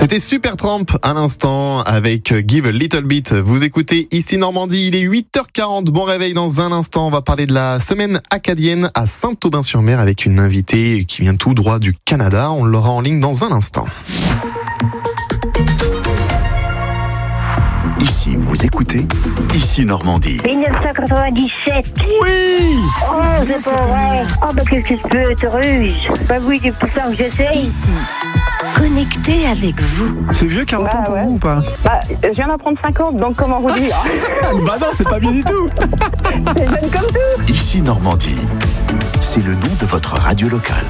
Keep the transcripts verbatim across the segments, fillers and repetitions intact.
C'était Supertramp à l'instant avec Give a Little Bit. Vous écoutez ici Normandie, il est huit heures quarante. Bon réveil dans un instant. On va parler de la semaine acadienne à Saint-Aubin-sur-Mer avec une invitée qui vient tout droit du Canada. On l'aura en ligne dans un instant. Ici, vous écoutez Ici Normandie. dix-neuf cent quatre-vingt-dix-sept. Oui. Oh, c'est pas vrai. Oh, bah qu'est-ce que tu peux être russe? Bah oui, c'est pour ça que j'essaye. Ici, connecté avec vous. C'est vieux quarante Bah, ans pour ouais. vous ou pas? Bah, je viens d'en prendre cinquante, donc comment vous dire? Bah non, c'est pas bien du tout. C'est jeune comme tout. Ici Normandie. C'est le nom de votre radio locale.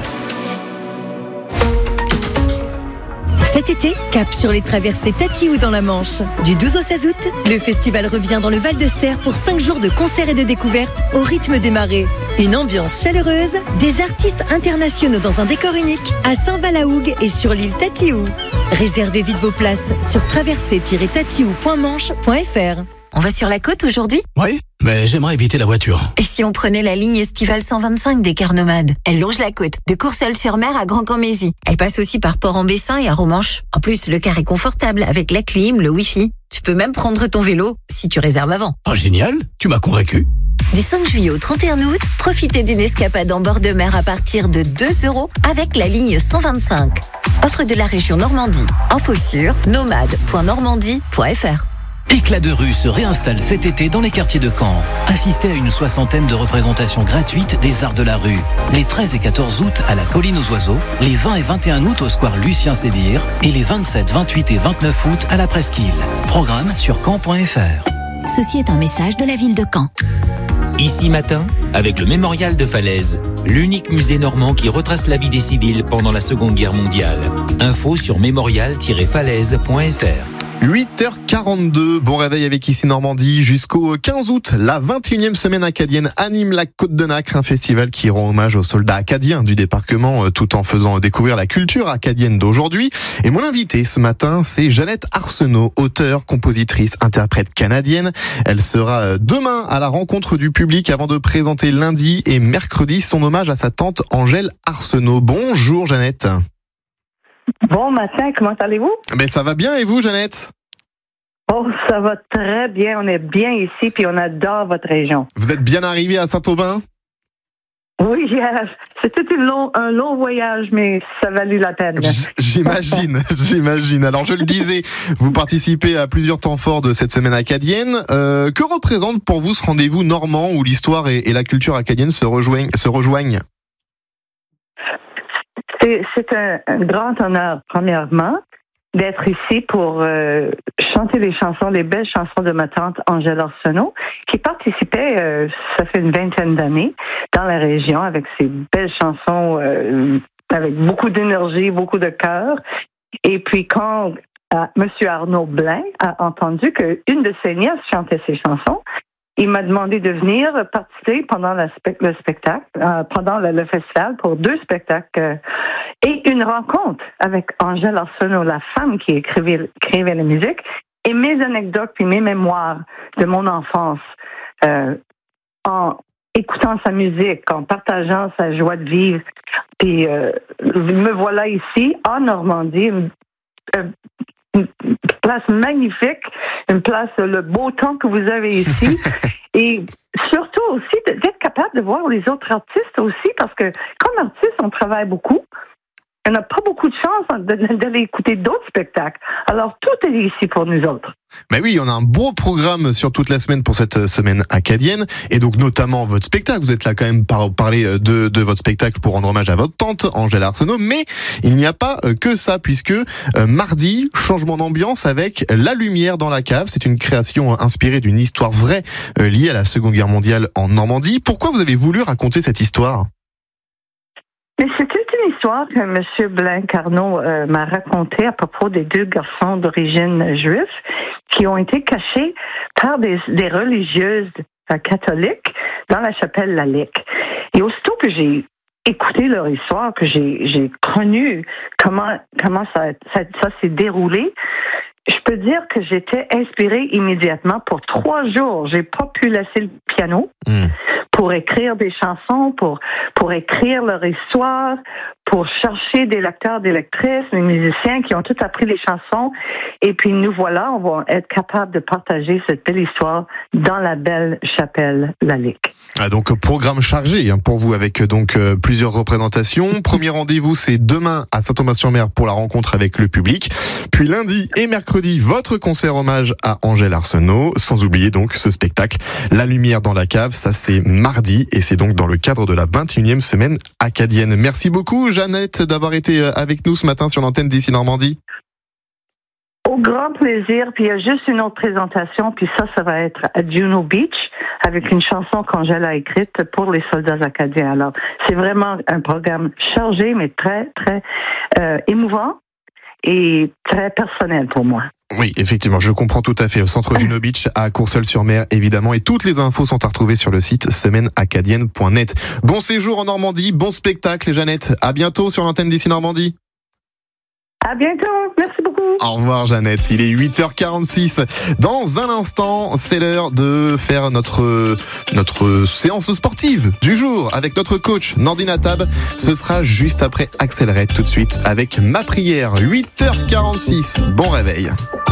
Cet été, cap sur les traversées Tatiou dans la Manche. Du douze au seize août, le festival revient dans le Val-de-Serre pour cinq jours de concerts et de découvertes au rythme des marées. Une ambiance chaleureuse, des artistes internationaux dans un décor unique à Saint-Val-à-Hougue et sur l'île Tatiou. Réservez vite vos places sur traversée tiret tatiou point manche point f r. On va sur la côte aujourd'hui ? Oui, mais j'aimerais éviter la voiture. Et si on prenait la ligne estivale cent vingt-cinq des cars nomades? Elle longe la côte, de Courseulles-sur-Mer à Grand-Camésie. Elle passe aussi par Port-en-Bessin et à Romanche. En plus, le car est confortable avec la clim, le wifi. Tu peux même prendre ton vélo si tu réserves avant. Oh génial, tu m'as convaincu. Du cinq juillet au trente et un août, profitez d'une escapade en bord de mer à partir de deux euros avec la ligne cent vingt-cinq. Offre de la région Normandie. Info sur nomade point normandie point f r. Éclat de rue se réinstalle cet été dans les quartiers de Caen. Assistez à une soixantaine de représentations gratuites des arts de la rue. Les treize et quatorze août à la Colline aux Oiseaux, les vingt et vingt et un août au square Lucien Sébire et les vingt-sept, vingt-huit et vingt-neuf août à la Presqu'île. Programme sur caen point f r. Ceci est un message de la ville de Caen. Ici matin, avec le mémorial de Falaise, l'unique musée normand qui retrace la vie des civils pendant la Seconde Guerre mondiale. Info sur mémorial tiret falaise point f r. huit heures quarante-deux, bon réveil avec Ici Normandie jusqu'au quinze août. La vingt et unième semaine acadienne anime la Côte de Nacre, un festival qui rend hommage aux soldats acadiens du débarquement tout en faisant découvrir la culture acadienne d'aujourd'hui. Et mon invité ce matin, c'est Jeannette Arsenault, auteure, compositrice, interprète canadienne. Elle sera demain à la rencontre du public avant de présenter lundi et mercredi son hommage à sa tante Angèle Arsenault. Bonjour Jeannette. Bon matin, comment allez-vous? Ben ça va bien et vous Jeannette? Oh, ça va très bien. On est bien ici, puis on adore votre région. Vous êtes bien arrivé à Saint-Aubin? Oui, yes. C'était une long, un long voyage, mais ça valut la peine. J'imagine, j'imagine. Alors je le disais, vous participez à plusieurs temps forts de cette semaine acadienne. Euh, que représente pour vous ce rendez-vous normand où l'histoire et, et la culture acadienne se rejoignent, se rejoignent? C'est, c'est un, un grand honneur, premièrement, d'être ici pour euh, chanter les chansons, les belles chansons de ma tante Angèle Arsenault, qui participait, euh, ça fait une vingtaine d'années, dans la région avec ses belles chansons, euh, avec beaucoup d'énergie, beaucoup de cœur. Et puis quand euh, M. Arnaud Blain a entendu qu'une de ses nièces chantait ses chansons, il m'a demandé de venir participer pendant la spe- le spectacle, euh, pendant le, le festival, pour deux spectacles euh, et une rencontre avec Angèle Arsenault, la femme qui écrivait, écrivait la musique, et mes anecdotes puis mes mémoires de mon enfance, euh, en écoutant sa musique, en partageant sa joie de vivre. Puis euh, me voilà ici, en Normandie, euh, une place magnifique, une place, le beau temps que vous avez ici, et surtout aussi d'être capable de voir les autres artistes aussi, parce que comme artiste, on travaille beaucoup. On n'a pas beaucoup de chance d'aller écouter d'autres spectacles. Alors, tout est ici pour nous autres. Ben oui, on a un beau programme sur toute la semaine pour cette semaine acadienne, et donc notamment votre spectacle. Vous êtes là quand même pour parler de, de votre spectacle pour rendre hommage à votre tante, Angèle Arsenault, mais il n'y a pas que ça, puisque euh, mardi, changement d'ambiance avec La Lumière dans la cave. C'est une création inspirée d'une histoire vraie euh, liée à la Seconde Guerre mondiale en Normandie. Pourquoi vous avez voulu raconter cette histoire? Mais c'était une histoire que M. Blain-Carnot euh, m'a racontée à propos des deux garçons d'origine juive qui ont été cachés par des, des religieuses euh, catholiques dans la chapelle Lalek. Et aussitôt que j'ai écouté leur histoire, que j'ai, j'ai connu comment, comment ça, ça, ça s'est déroulé, je peux dire que j'étais inspirée immédiatement. Pour trois jours, j'ai pas pu laisser le piano. Mmh. Pour écrire des chansons, pour pour écrire leur histoire, pour chercher des lecteurs, des lectrices, des musiciens qui ont tout appris les chansons. Et puis nous voilà, on va être capable de partager cette belle histoire dans la belle chapelle Lalique. Ah, donc programme chargé hein, pour vous avec donc euh, plusieurs représentations. Premier rendez-vous c'est demain à Saint-Thomas-sur-Mer pour la rencontre avec le public. Puis lundi et mercredi votre concert hommage à Angèle Arsenault. Sans oublier donc ce spectacle La Lumière dans la cave. Ça c'est mardi et c'est donc dans le cadre de la vingt et unième semaine acadienne. Merci beaucoup Jeannette d'avoir été avec nous ce matin sur l'antenne d'Ici Normandie. Au grand plaisir. Puis il y a juste une autre présentation. Puis ça, ça va être à Juno Beach avec une chanson qu'Angèle a écrite pour les soldats acadiens. Alors, c'est vraiment un programme chargé, mais très, très euh, émouvant et très personnel pour moi. Oui, effectivement, je comprends tout à fait. Au centre Juno Beach à Courseulles-sur-Mer, évidemment. Et toutes les infos sont à retrouver sur le site semaine acadienne point net. Bon séjour en Normandie, bon spectacle, Jeannette. À bientôt sur l'antenne d'Ici Normandie. À bientôt. Merci beaucoup. Au revoir, Jeannette. Il est huit heures quarante-six. Dans un instant, c'est l'heure de faire notre, notre séance sportive du jour avec notre coach, Nordine Attab. Ce sera juste après Axel Red tout de suite avec Ma Prière. huit heures quarante-six. Bon réveil.